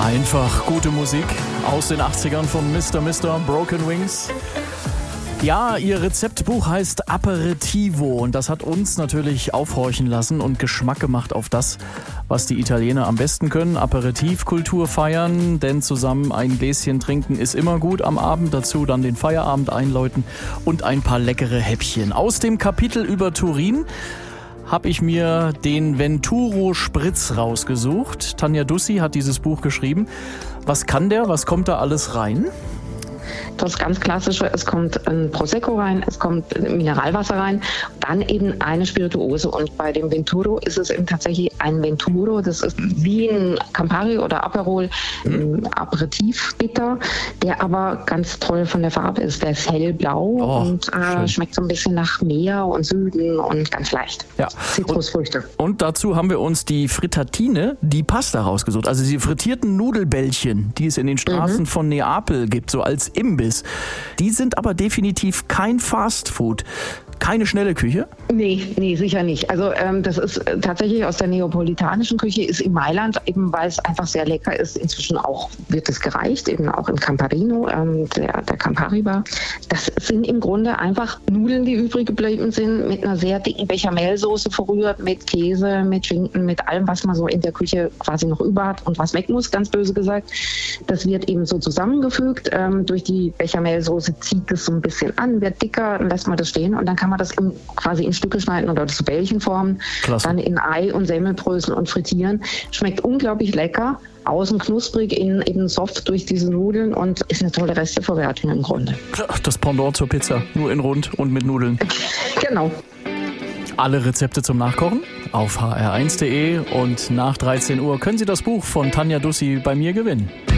Einfach gute Musik aus den 80ern von Mr. Broken Wings. Ja, ihr Rezeptbuch heißt Aperitivo und das hat uns natürlich aufhorchen lassen und Geschmack gemacht auf das, was die Italiener am besten können. Aperitivkultur feiern, denn zusammen ein Gläschen trinken ist immer gut am Abend. Dazu dann den Feierabend einläuten und ein paar leckere Häppchen. Aus dem Kapitel über Turin habe ich mir den Venturo Spritz rausgesucht. Tanja Dussi hat dieses Buch geschrieben. Was kann der? Was kommt da alles rein? Das ganz Klassische, es kommt ein Prosecco rein, es kommt Mineralwasser rein, dann eben eine Spirituose. Und bei dem Venturo ist es eben tatsächlich ein Venturo, das ist wie ein Campari oder Aperol, Aperitivbitter, der aber ganz toll von der Farbe ist. Der ist hellblau und schmeckt so ein bisschen nach Meer und Süden und ganz leicht. Ja. Zitrusfrüchte. Und dazu haben wir uns die Frittatine, die Pasta rausgesucht. Also die frittierten Nudelbällchen, die es in den Straßen von Neapel gibt, so als Imbiss. Die sind aber definitiv kein Fastfood. Keine schnelle Küche? Nee, sicher nicht. Also das ist tatsächlich aus der neapolitanischen Küche, ist in Mailand, eben weil es einfach sehr lecker ist. Inzwischen auch wird es gereicht, eben auch im Camparino, der Campari Bar. Das sind im Grunde einfach Nudeln, die übrig geblieben sind, mit einer sehr dicken Bechamelsoße verrührt, mit Käse, mit Schinken, mit allem, was man so in der Küche quasi noch über hat und was weg muss, ganz böse gesagt. Das wird eben so zusammengefügt. Durch die Bechamelsoße zieht es so ein bisschen an, wird dicker, dann lässt man das stehen und dann kann man das quasi in Stücke schneiden oder zu Bällchen formen. Klasse. Dann in Ei und Semmelbrösel und frittieren. Schmeckt unglaublich lecker, außen knusprig, innen eben soft durch diese Nudeln und ist eine tolle Resteverwertung im Grunde. Das Pendant zur Pizza, nur in rund und mit Nudeln. Genau. Alle Rezepte zum Nachkochen auf hr1.de und nach 13 Uhr können Sie das Buch von Tanja Dussi bei mir gewinnen.